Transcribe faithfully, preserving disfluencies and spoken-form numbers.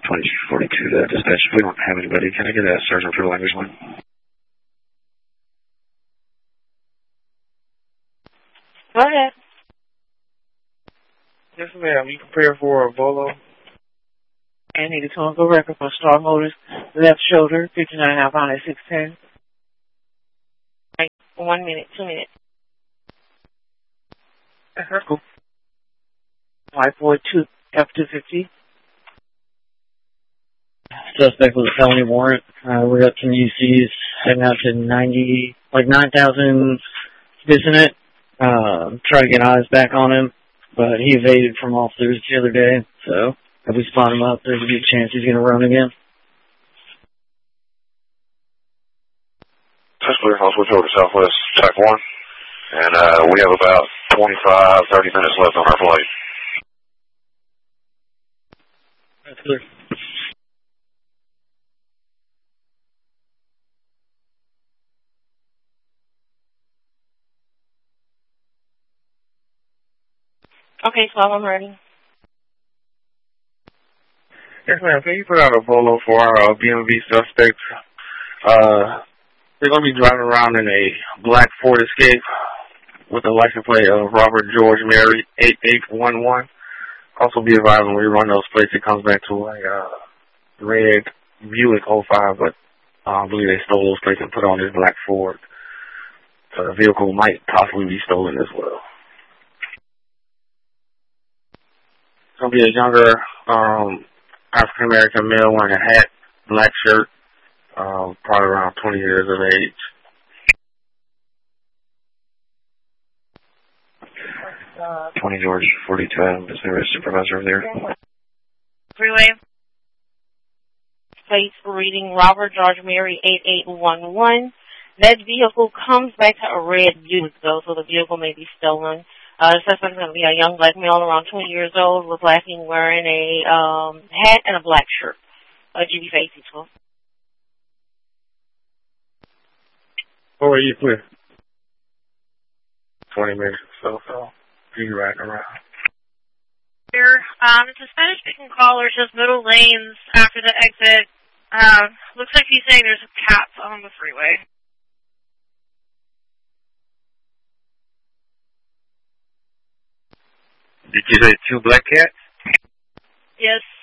twenty forty-two, uh, dispatch. If we don't have anybody, can I get a sergeant for the language line? Go ahead. Yes, ma'am. You prepare for a bolo? And need a twinkle record for Star Motors, left shoulder, fifty-nine and a half on at six ten. Right, one minute, two minutes. That's cool. five four two, F two fifty. Suspect with a felony warrant. Uh, we're up some U Cs heading out to ninety, like nine thousand Bissonnet. Uh, try to get eyes back on him, but he evaded from officers the other day, so if we spot him up, there's a good chance he's going to run again. That's clear. I'll switch over to Southwest Tac one, and uh, we have about twenty-five, thirty minutes left on our flight. That's clear. Okay, so I'm ready. Yes, ma'am. Can you put out a bolo for our uh, B M V suspects? Uh, they're going to be driving around in a black Ford Escape with a license plate of Robert George Mary eight eight one one. Also be advised when we run those plates, it comes back to a uh, red Buick oh five, but uh, I believe they stole those plates and put on this black Ford. So the vehicle might possibly be stolen as well. It's going to be a younger um, African-American male wearing a hat, black shirt, uh, probably around twenty years of age. Uh, twenty George forty-two Adam, is there a supervisor over there? Freeway. Place reading Robert George Mary eight eight one one. That vehicle comes back to a red Buick, though, so the vehicle may be stolen. Uh, the suspect is going to be a young black male around twenty years old with lacking wearing a um, hat and a black shirt. Uh, G B face equal. Or are you clear? twenty minutes or so, so you riding around. Here, um, it's a Spanish-speaking caller, just middle lanes after the exit. Um, looks like he's saying there's cats on the freeway. Did you say two black cats? Yes.